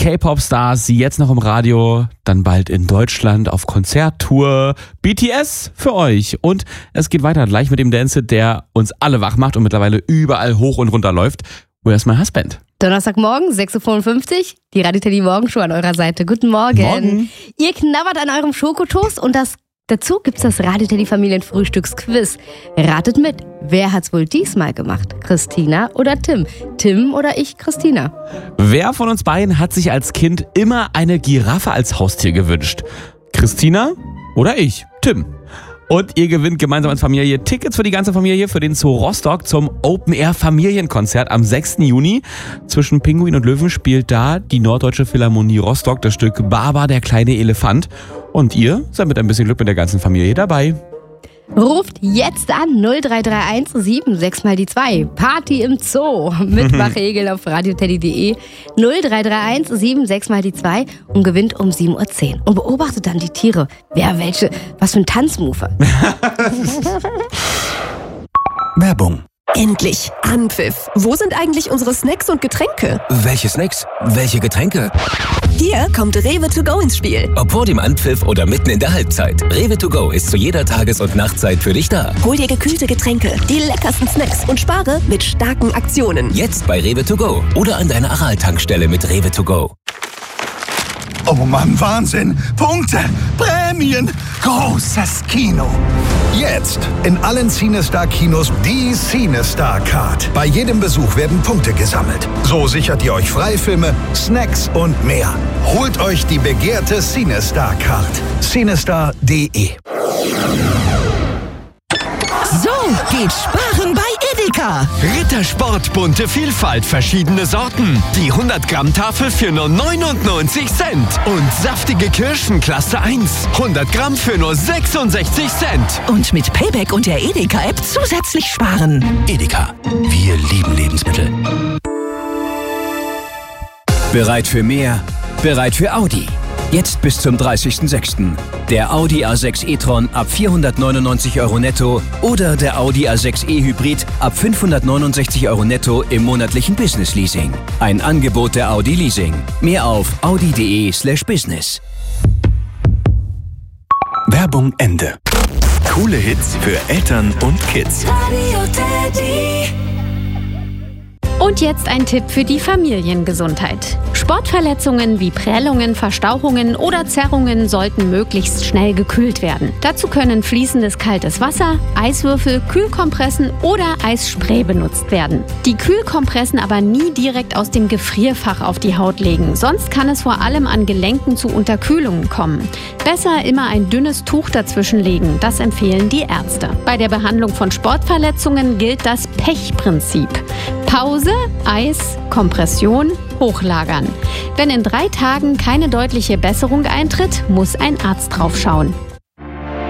K-Pop-Stars, jetzt noch im Radio, dann bald in Deutschland auf Konzerttour. BTS für euch. Und es geht weiter gleich mit dem Dance, der uns alle wach macht und mittlerweile überall hoch und runter läuft. Where's My Husband? Donnerstagmorgen, 6.55 Uhr, die Radio Teddy Morgenshow an eurer Seite. Guten Morgen. Morgen. Ihr knabbert an eurem Schokotoast und dazu gibt's das Radio Teddy Familienfrühstücksquiz. Ratet mit, wer hat's wohl diesmal gemacht? Christina oder Tim? Tim oder ich, Christina? Wer von uns beiden hat sich als Kind immer eine Giraffe als Haustier gewünscht? Christina oder ich, Tim? Und ihr gewinnt gemeinsam als Familie Tickets für die ganze Familie für den Zoo Rostock zum Open-Air-Familienkonzert am 6. Juni. Zwischen Pinguin und Löwen spielt da die Norddeutsche Philharmonie Rostock das Stück Baba, der kleine Elefant. Und ihr seid mit ein bisschen Glück mit der ganzen Familie dabei. Ruft jetzt an 0331 76 mal die 2. Party im Zoo. Mitmachregeln auf radioteddy.de 0331 76 mal die 2 und gewinnt um 7.10 Uhr. Und beobachtet dann die Tiere. Was für ein Tanzmove hat. Werbung. Endlich! Anpfiff! Wo sind eigentlich unsere Snacks und Getränke? Welche Snacks? Welche Getränke? Hier kommt Rewe to go ins Spiel. Ob vor dem Anpfiff oder mitten in der Halbzeit. Rewe to go ist zu jeder Tages- und Nachtzeit für dich da. Hol dir gekühlte Getränke, die leckersten Snacks und spare mit starken Aktionen. Jetzt bei Rewe to go oder an deiner Aral-Tankstelle mit Rewe to go. Oh Mann, Wahnsinn! Punkte! Prämien! Großes Kino! Jetzt in allen CineStar-Kinos die CineStar Card. Bei jedem Besuch werden Punkte gesammelt. So sichert ihr euch Freifilme, Snacks und mehr. Holt euch die begehrte CineStar Card. CineStar.de. So geht Sparen bei Edeka. Rittersport, bunte Vielfalt, verschiedene Sorten. Die 100 Gramm Tafel für nur 99 Cent. Und saftige Kirschen Klasse 1. 100 Gramm für nur 66 Cent. Und mit Payback und der Edeka-App zusätzlich sparen. Edeka. Wir lieben Lebensmittel. Bereit für mehr? Bereit für Audi. Jetzt bis zum 30.06. Der Audi A6 e-tron ab 499 € netto oder der Audi A6 e-Hybrid ab 569 € netto im monatlichen Business-Leasing. Ein Angebot der Audi Leasing. Mehr auf audi.de/business. Werbung Ende. Coole Hits für Eltern und Kids. Radio Teddy. Und jetzt ein Tipp für die Familiengesundheit. Sportverletzungen wie Prellungen, Verstauchungen oder Zerrungen sollten möglichst schnell gekühlt werden. Dazu können fließendes kaltes Wasser, Eiswürfel, Kühlkompressen oder Eisspray benutzt werden. Die Kühlkompressen aber nie direkt aus dem Gefrierfach auf die Haut legen, sonst kann es vor allem an Gelenken zu Unterkühlungen kommen. Besser immer ein dünnes Tuch dazwischen legen, das empfehlen die Ärzte. Bei der Behandlung von Sportverletzungen gilt das Pechprinzip. Pause, Eis, Kompression, hochlagern. Wenn in 3 Tagen keine deutliche Besserung eintritt, muss ein Arzt drauf schauen.